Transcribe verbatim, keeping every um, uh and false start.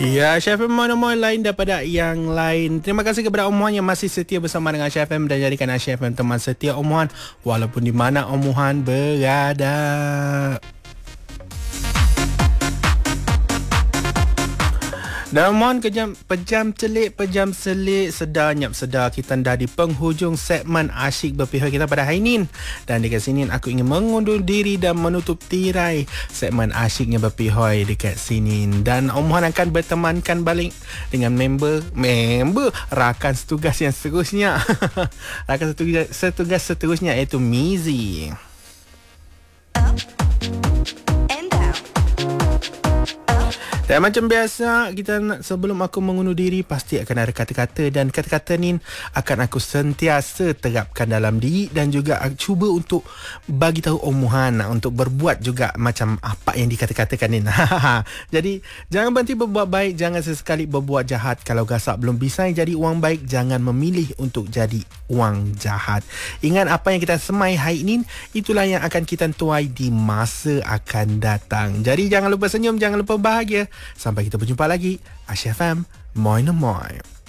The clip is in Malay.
Ya, Chef M Mono lain daripada yang lain. Terima kasih kepada Om Muhan yang masih setia bersama dengan Chef M dan jadikan Chef M teman setia Om Muhan walaupun di mana Om Muhan berada. Dan mohon kejam, pejam celik, pejam selik, sedar nyap sedar. Kita dah di penghujung segmen Asyik Berpihak kita pada hari ini. Dan dekat sini aku ingin mengundur diri dan menutup tirai segmen Asyiknya Berpihak dekat sini. Dan Om Muhan akan bertemankan balik dengan member, member rakan setugas yang seterusnya. Rakan setugas, setugas seterusnya iaitu Mizi. Dan macam biasa, kita nak, sebelum aku mengundur diri, pasti akan ada kata-kata. Dan kata-kata ni akan aku sentiasa terapkan dalam diri. Dan juga cuba untuk bagi tahu Om Muhan, untuk berbuat juga macam apa yang dikata-katakan ni. Jadi, jangan berhenti berbuat baik. Jangan sesekali berbuat jahat. Kalau gasak belum bisa jadi uang baik, jangan memilih untuk jadi uang jahat. Ingat apa yang kita semai hari ini, itulah yang akan kita tuai di masa akan datang. Jadi, jangan lupa senyum, jangan lupa bahagia. Sampai kita berjumpa lagi. Asyik F M, moi no moi.